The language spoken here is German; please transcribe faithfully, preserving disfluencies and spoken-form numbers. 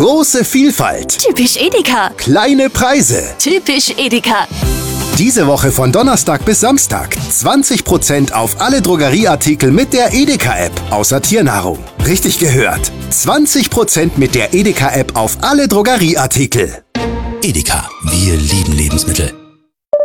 Große Vielfalt. Typisch Edeka. Kleine Preise. Typisch Edeka. Diese Woche von Donnerstag bis Samstag zwanzig Prozent auf alle Drogerieartikel mit der Edeka-App, außer Tiernahrung. Richtig gehört. zwanzig Prozent mit der Edeka-App auf alle Drogerieartikel. Edeka, wir lieben Lebensmittel.